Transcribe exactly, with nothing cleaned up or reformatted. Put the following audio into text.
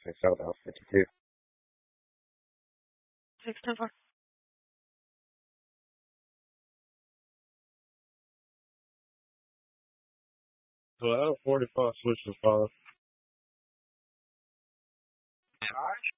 six South House fifty-two. six ten four. twelve forty-five switch to five.